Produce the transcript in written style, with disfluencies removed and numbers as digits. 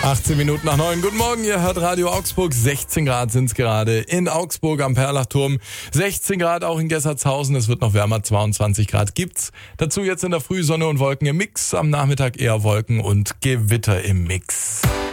18 Minuten nach 9. Guten Morgen, ihr hört Radio Augsburg. 16 Grad sind es gerade in Augsburg am Perlachturm. 16 Grad auch in Gessertshausen. Es wird noch wärmer, 22 Grad gibt's. Dazu jetzt in der Früh Sonne und Wolken im Mix. Am Nachmittag eher Wolken und Gewitter im Mix.